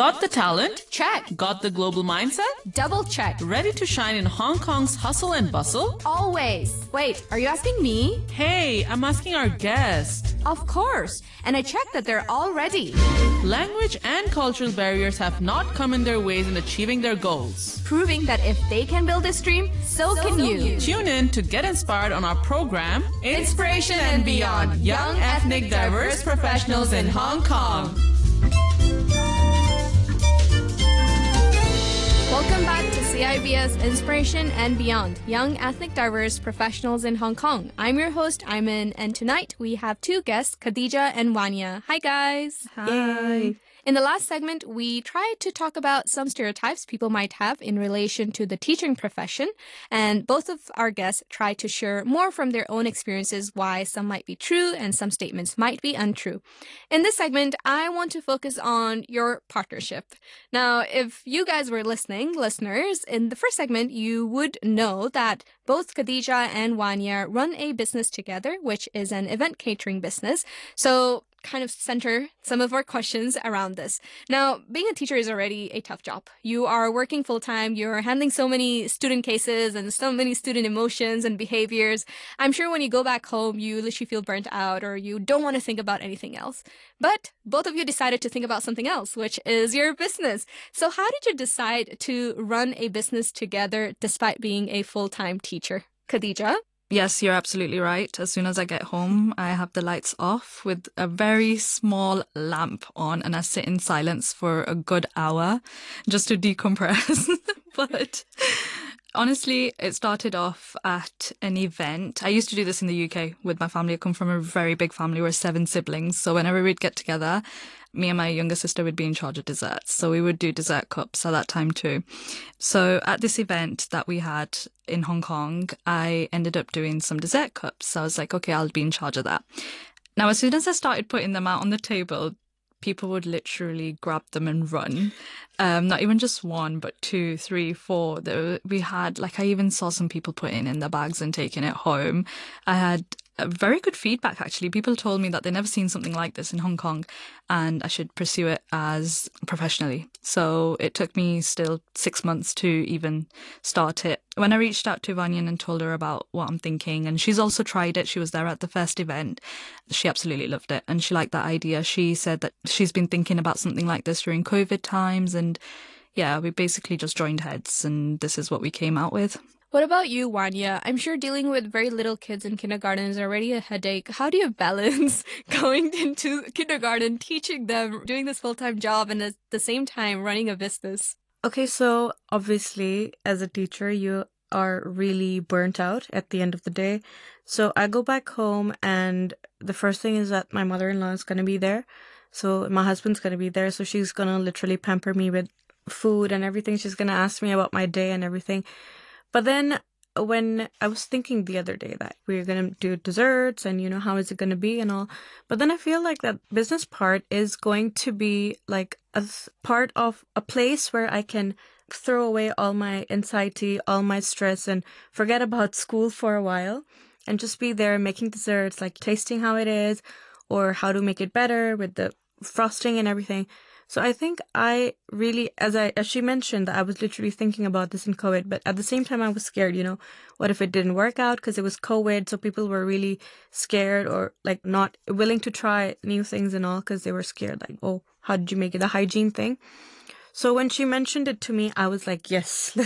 Got the talent? Check. Got the global mindset? Double check. Ready to shine in Hong Kong's hustle and bustle? Always. Wait, are you asking me? Hey, I'm asking our guest. Of course. And I checked that they're all ready. Language and cultural barriers have not come in their ways in achieving their goals. Proving that if they can build this dream, so can you. Tune in to get inspired on our program, Inspiration and Beyond, Young Ethnic Diverse Professionals in Hong Kong. Welcome back to CIBS Inspiration and Beyond, Young Ethnic Diverse Professionals in Hong Kong. I'm your host, Ayman, and tonight we have two guests, Khadija and Wanya. Hi, guys. Hi. In the last segment, we tried to talk about some stereotypes people might have in relation to the teaching profession, and both of our guests tried to share more from their own experiences why some might be true and some statements might be untrue. In this segment, I want to focus on your partnership. Now, if you guys were listeners, in the first segment, you would know that both Khadija and Wanya run a business together, which is an event catering business. So kind of center some of our questions around this. Now, being a teacher is already a tough job. You are working full-time, you're handling so many student cases and so many student emotions and behaviors. I'm sure when you go back home, you literally feel burnt out or you don't want to think about anything else. But both of you decided to think about something else, which is your business. So how did you decide to run a business together despite being a full-time teacher? Khadija? Yes, you're absolutely right. As soon as I get home, I have the lights off with a very small lamp on and I sit in silence for a good hour just to decompress. But honestly, it started off at an event. I used to do this in the UK with my family. I come from a very big family. We're 7 siblings. So whenever we'd get together, me and my younger sister would be in charge of desserts. So we would do dessert cups at that time too. So at this event that we had in Hong Kong, I ended up doing some dessert cups. So I was like, okay, I'll be in charge of that. Now, as soon as I started putting them out on the table, people would literally grab them and run. Not even just 1, but 2, 3, 4. We had, I even saw some people putting in their bags and taking it home. I had very good feedback, actually. People told me that they'd never seen something like this in Hong Kong and I should pursue it as professionally. So it took me still 6 months to even start it. When I reached out to Vanyan and told her about what I'm thinking, and she's also tried it, she was there at the first event, she absolutely loved it and she liked that idea. She said that she's been thinking about something like this during COVID times, and yeah, we basically just joined heads and this is what we came out with. What about you, Wanya? I'm sure dealing with very little kids in kindergarten is already a headache. How do you balance going into kindergarten, teaching them, doing this full-time job, and at the same time running a business? Okay, so obviously, as a teacher, you are really burnt out at the end of the day. So I go back home and the first thing is that my mother-in-law is going to be there. So my husband's going to be there. So she's going to literally pamper me with food and everything. She's going to ask me about my day and everything. But then when I was thinking the other day that we're going to do desserts and, how is it going to be and all. But then I feel like that business part is going to be like a part of a place where I can throw away all my anxiety, all my stress and forget about school for a while and just be there making desserts, like tasting how it is or how to make it better with the frosting and everything. So I think I really, as she mentioned, that I was literally thinking about this in COVID, but at the same time I was scared, what if it didn't work out because it was COVID, so people were really scared or not willing to try new things and all because they were scared, oh, how did you make it, the hygiene thing? So when she mentioned it to me, I was like, yes,